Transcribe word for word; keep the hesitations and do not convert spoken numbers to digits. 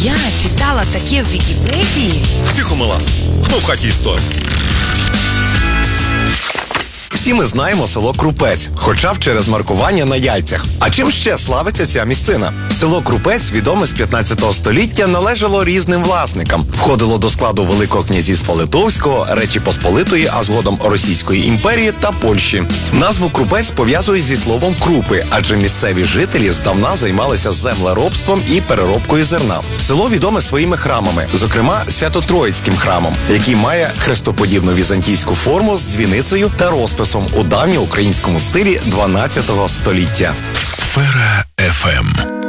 Я читала таке в Вікіпедії. Тихо, мала. Хто в хаті історик? Всі ми знаємо село Крупець, хоча б через маркування на яйцях. А чим ще славиться ця місцина? Село Крупець, відоме з п'ятнадцятого століття, належало різним власникам. Входило до складу Великого князівства Литовського, Речі Посполитої, а згодом Російської імперії та Польщі. Назву Крупець пов'язують зі словом крупи, адже місцеві жителі здавна займалися землеробством і переробкою зерна. Село відоме своїми храмами, зокрема Свято-Троїцьким храмом, який має хрестоподібну візантійську форму з дзвіницею та розписом у давньоукраїнському стилі дванадцятого століття. Сфера еф ем.